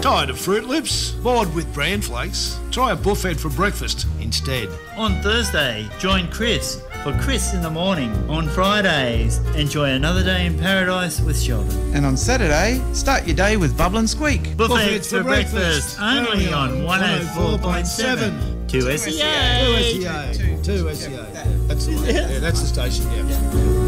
Tired of Fruit Loops? Bored with bran flakes? Try a buffet for breakfast instead. On Thursday, join Chris for Chris in the Morning. On Fridays, enjoy another day in paradise with Sheldon. And on Saturday, start your day with Bubble and Squeak. Buffets for breakfast, only on 104.7. 2SEA. 2SEA. That's the station, yeah.